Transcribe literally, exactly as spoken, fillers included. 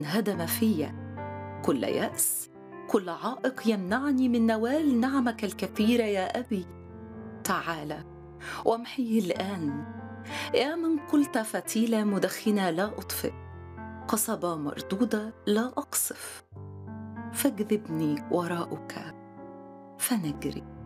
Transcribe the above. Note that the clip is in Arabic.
هدم في كل يأس، كل عائق يمنعني من نوال نعمك الكثيرة يا أبي. تعال وامحيه الآن، يا من قلت فتيلة مدخنة لا أطفئ، قصبة مردودة لا أقصف. فاجذبني وراءك فنجري.